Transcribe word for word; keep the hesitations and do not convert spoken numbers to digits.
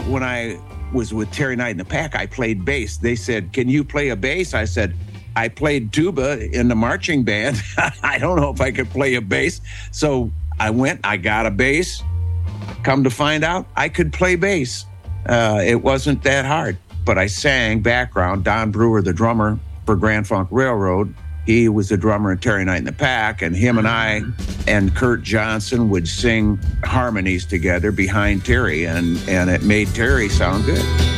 when I was with Terry Knight and the Pack, I played bass. They said, "Can you play a bass?" I said, "I played tuba in the marching band. I don't know if I could play a bass." So I went, I got a bass. Come to find out, I could play bass. Uh, it wasn't that hard, but I sang background. Don Brewer, the drummer for Grand Funk Railroad, he was the drummer in Terry Knight and the Pack, and him and I and Kurt Johnson would sing harmonies together behind Terry, and, and it made Terry sound good.